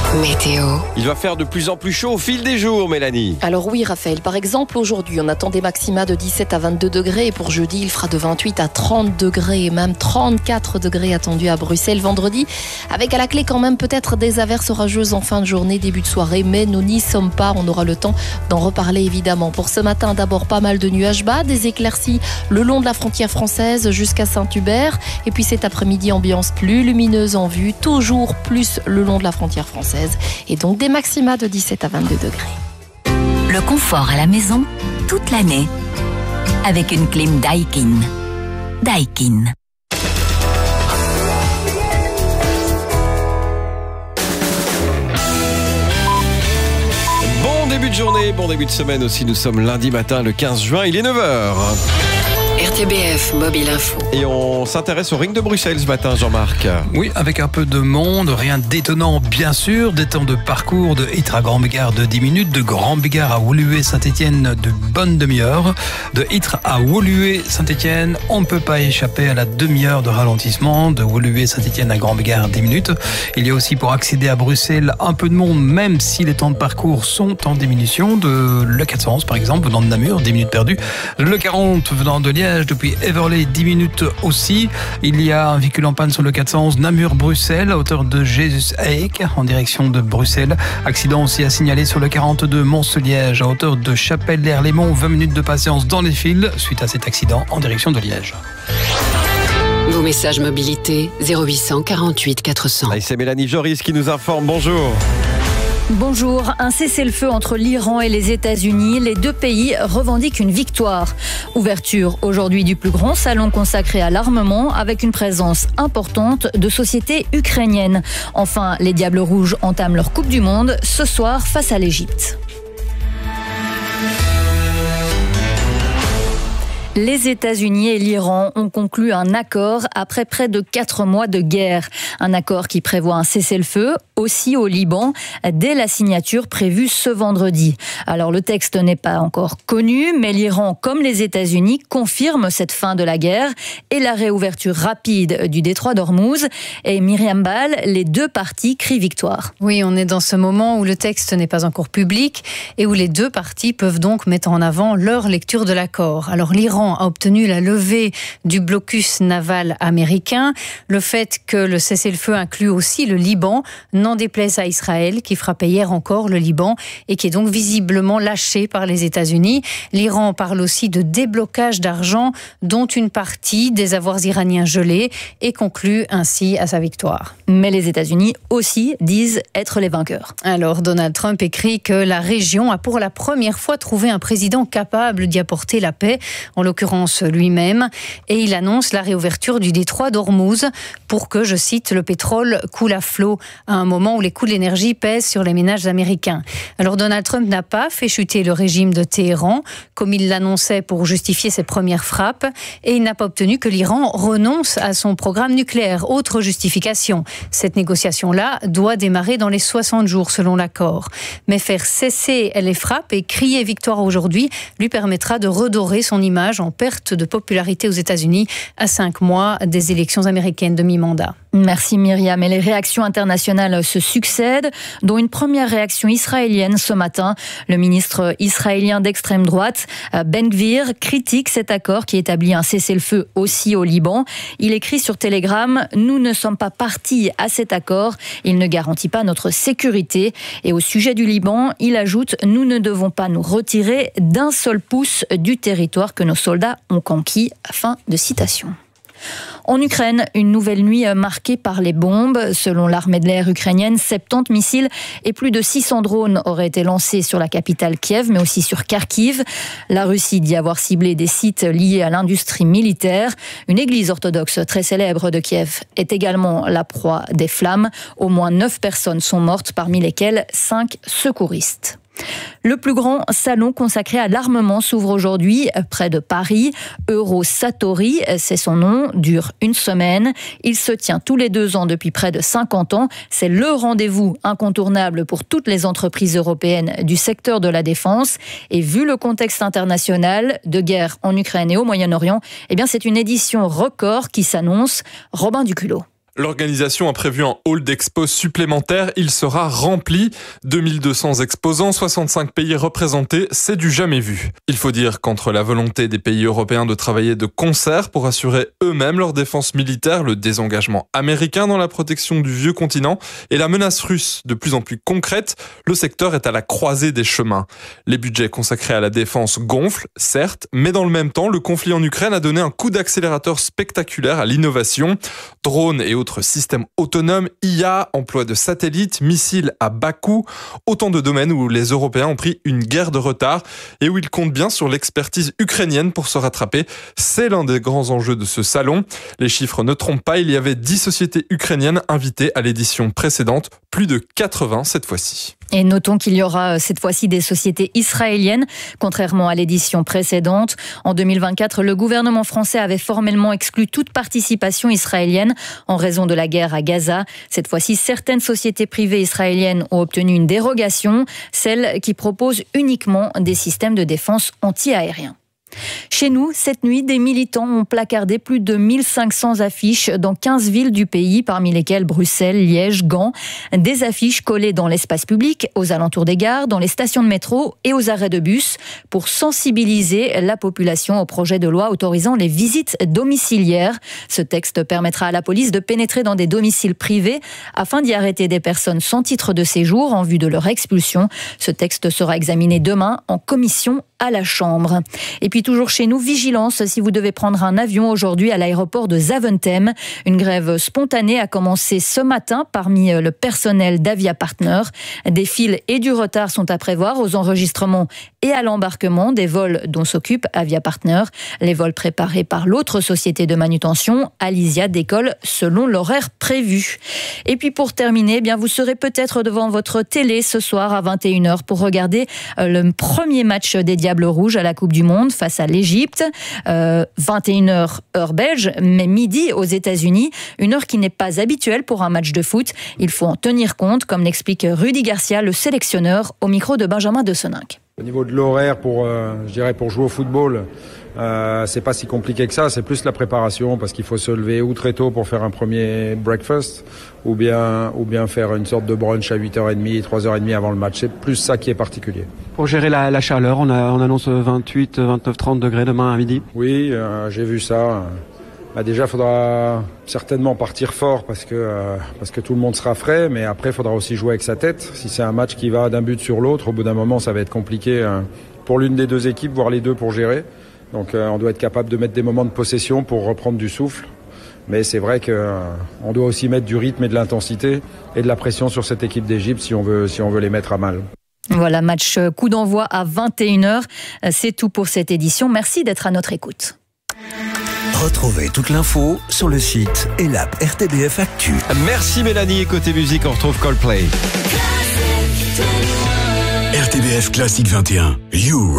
Météo. Il va faire de plus en plus chaud au fil des jours, Mélanie. Alors oui, Raphaël, par exemple, aujourd'hui, on attend des maxima de 17 à 22 degrés et pour jeudi, il fera de 28 à 30 degrés et même 34 degrés attendus à Bruxelles vendredi, avec à la clé quand même peut-être des averses orageuses en fin de journée, début de soirée, mais nous n'y sommes pas, on aura le temps d'en reparler évidemment. Pour ce matin, d'abord pas mal de nuages bas, des éclaircies le long de la frontière française jusqu'à Saint-Hubert et puis cet après-midi, ambiance plus lumineuse en vue, toujours plus le long de la frontière française. Et donc des maxima de 17 à 22 degrés. Le confort à la maison, toute l'année, avec une clim Daikin. Daikin. Bon début de journée, bon début de semaine aussi. Nous sommes lundi matin, le 15 juin, il est 9h. RTBF Mobile Info. Et on s'intéresse au ring de Bruxelles ce matin, Jean-Marc. Oui, avec un peu de monde, rien d'étonnant bien sûr, des temps de parcours de Ytre à Grand-Bigard de 10 minutes, de Grand-Bigard à Woluwe-Saint-Étienne de bonne demi-heure, de Ytre à Woluwe-Saint-Étienne, on ne peut pas échapper à la demi-heure de ralentissement, de Woluwe-Saint-Étienne à Grand-Bigard 10 minutes. Il y a aussi pour accéder à Bruxelles un peu de monde, même si les temps de parcours sont en diminution, de l'E411 par exemple, venant de Namur, 10 minutes perdues, l'E40 venant de Liège, depuis Everley, 10 minutes aussi. Il y a un véhicule en panne sur le 411 Namur-Bruxelles à hauteur de Jesus-Eek en direction de Bruxelles. Accident aussi à signaler sur le 42 Mons-Liège à hauteur de Chapelle-l'Air-les-Monts. 20 minutes de patience dans les fils suite à cet accident en direction de Liège. Vos messages mobilité 0800 48 400. Et c'est Mélanie Joris qui nous informe. Bonjour. Bonjour, un cessez-le-feu entre l'Iran et les États-Unis. Les deux pays revendiquent une victoire. Ouverture aujourd'hui du plus grand salon consacré à l'armement avec une présence importante de sociétés ukrainiennes. Enfin, les Diables Rouges entament leur Coupe du Monde ce soir face à l'Égypte. Les États-Unis et l'Iran ont conclu un accord après près de 4 mois de guerre. Un accord qui prévoit un cessez-le-feu aussi au Liban dès la signature prévue ce vendredi. Alors le texte n'est pas encore connu, mais l'Iran comme les États-Unis confirment cette fin de la guerre et la réouverture rapide du détroit d'Ormuz. Et Myriam Ball, les deux parties crient victoire. Oui, on est dans ce moment où le texte n'est pas encore public et où les deux parties peuvent donc mettre en avant leur lecture de l'accord. Alors l'Iran a obtenu la levée du blocus naval américain, le fait que le cessez-le-feu inclut aussi le Liban, n'en déplaise à Israël qui frappait hier encore le Liban et qui est donc visiblement lâché par les États-Unis. L'Iran parle aussi de déblocage d'argent dont une partie des avoirs iraniens gelés et conclut ainsi à sa victoire. Mais les États-Unis aussi disent être les vainqueurs. Alors Donald Trump écrit que la région a pour la première fois trouvé un président capable d'y apporter la paix, en l'occurrence lui-même, et il annonce la réouverture du détroit d'Ormuz pour que, je cite, le pétrole coule à flot à un moment où les coûts de l'énergie pèsent sur les ménages américains. Alors Donald Trump n'a pas fait chuter le régime de Téhéran, comme il l'annonçait pour justifier ses premières frappes, et il n'a pas obtenu que l'Iran renonce à son programme nucléaire. Autre justification, cette négociation-là doit démarrer dans les 60 jours selon l'accord. Mais faire cesser les frappes et crier victoire aujourd'hui lui permettra de redorer son image en perte de popularité aux États-Unis à 5 mois des élections américaines de mi-mandat. Merci Myriam. Et les réactions internationales se succèdent, dont une première réaction israélienne ce matin. Le ministre israélien d'extrême droite, Ben Gvir, critique cet accord qui établit un cessez-le-feu aussi au Liban. Il écrit sur Telegram « Nous ne sommes pas partis à cet accord. Il ne garantit pas notre sécurité. » Et au sujet du Liban, il ajoute « Nous ne devons pas nous retirer d'un seul pouce du territoire que nos soldats ont conquis. » Fin de citation. En Ukraine, une nouvelle nuit marquée par les bombes. Selon l'armée de l'air ukrainienne, 70 missiles et plus de 600 drones auraient été lancés sur la capitale Kiev, mais aussi sur Kharkiv. La Russie dit avoir ciblé des sites liés à l'industrie militaire. Une église orthodoxe très célèbre de Kiev est également la proie des flammes. Au moins 9 personnes sont mortes, parmi lesquelles 5 secouristes. Le plus grand salon consacré à l'armement s'ouvre aujourd'hui près de Paris. Eurosatori, c'est son nom, dure une semaine. Il se tient tous les 2 ans depuis près de 50 ans. C'est le rendez-vous incontournable pour toutes les entreprises européennes du secteur de la défense. Et vu le contexte international de guerre en Ukraine et au Moyen-Orient, eh bien c'est une édition record qui s'annonce. Robin Duculot. L'organisation a prévu un hall d'expo supplémentaire. Il sera rempli. 2200 exposants, 65 pays représentés. C'est du jamais vu. Il faut dire qu'entre la volonté des pays européens de travailler de concert pour assurer eux-mêmes leur défense militaire, le désengagement américain dans la protection du vieux continent et la menace russe de plus en plus concrète, le secteur est à la croisée des chemins. Les budgets consacrés à la défense gonflent, certes, mais dans le même temps, le conflit en Ukraine a donné un coup d'accélérateur spectaculaire à l'innovation. Drones et autres systèmes autonomes, IA, emploi de satellites, missiles à bas coût, autant de domaines où les Européens ont pris une guerre de retard et où ils comptent bien sur l'expertise ukrainienne pour se rattraper. C'est l'un des grands enjeux de ce salon. Les chiffres ne trompent pas, il y avait 10 sociétés ukrainiennes invitées à l'édition précédente, plus de 80 cette fois-ci. Et notons qu'il y aura cette fois-ci des sociétés israéliennes, contrairement à l'édition précédente. En 2024, le gouvernement français avait formellement exclu toute participation israélienne en raison de la guerre à Gaza. Cette fois-ci, certaines sociétés privées israéliennes ont obtenu une dérogation, celles qui proposent uniquement des systèmes de défense anti-aériens. Chez nous, cette nuit, des militants ont placardé plus de 1500 affiches dans 15 villes du pays, parmi lesquelles Bruxelles, Liège, Gand. Des affiches collées dans l'espace public, aux alentours des gares, dans les stations de métro et aux arrêts de bus pour sensibiliser la population au projet de loi autorisant les visites domiciliaires. Ce texte permettra à la police de pénétrer dans des domiciles privés afin d'y arrêter des personnes sans titre de séjour en vue de leur expulsion. Ce texte sera examiné demain en commission à la Chambre. Et puis toujours chez nous, vigilance si vous devez prendre un avion aujourd'hui à l'aéroport de Zaventem. Une grève spontanée a commencé ce matin parmi le personnel d'Avia Partner. Des files et du retard sont à prévoir aux enregistrements et à l'embarquement des vols dont s'occupe Avia Partner. Les vols préparés par l'autre société de manutention, Alisia, décollent selon l'horaire prévu. Et puis pour terminer, vous serez peut-être devant votre télé ce soir à 21h pour regarder le premier match des Diables Rouges à la Coupe du Monde face à l'Égypte. 21h heure belge, mais midi aux États-Unis. Une heure qui n'est pas habituelle pour un match de foot. Il faut en tenir compte, comme l'explique Rudy Garcia, le sélectionneur, au micro de Benjamin de Soninck. Au niveau de l'horaire pour jouer au football, c'est pas si compliqué que ça, c'est plus la préparation parce qu'il faut se lever ou très tôt pour faire un premier breakfast ou bien faire une sorte de brunch à 8h30, 3h30 avant le match. C'est plus ça qui est particulier. Pour gérer la chaleur, on annonce 28, 29, 30 degrés demain à midi. Oui, j'ai vu ça. Déjà, il faudra certainement partir fort parce que tout le monde sera frais, mais après, il faudra aussi jouer avec sa tête. Si c'est un match qui va d'un but sur l'autre, au bout d'un moment, ça va être compliqué pour l'une des deux équipes, voire les deux pour gérer. Donc, on doit être capable de mettre des moments de possession pour reprendre du souffle. Mais c'est vrai qu'on doit aussi mettre du rythme et de l'intensité et de la pression sur cette équipe d'Égypte si on veut les mettre à mal. Voilà, match coup d'envoi à 21h. C'est tout pour cette édition. Merci d'être à notre écoute. Retrouvez toute l'info sur le site et l'app RTBF Actu. Merci Mélanie, et côté musique, on retrouve Coldplay. RTBF Classique 21, You